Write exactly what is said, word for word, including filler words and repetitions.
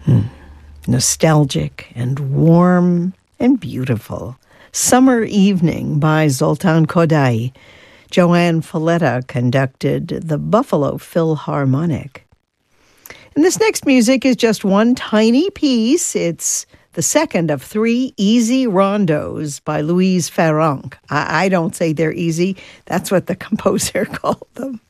Nostalgic and warm and beautiful. Summer Evening by Zoltan Kodály. Joanne Falletta conducted the Buffalo Philharmonic. And this next music is just one tiny piece. It's the second of three easy rondos by Louise Farrenc. I, I don't say they're easy. That's what the composer called them.